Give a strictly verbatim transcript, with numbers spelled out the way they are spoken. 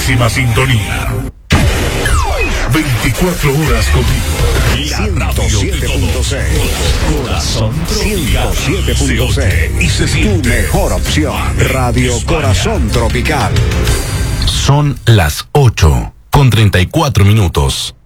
máxima sintonía. veinticuatro horas contigo. ciento siete punto seis. Corazón ciento siete punto seis. y se siente. Tu mejor opción. Radio Corazón Tropical. Son las ocho con treinta y cuatro minutos.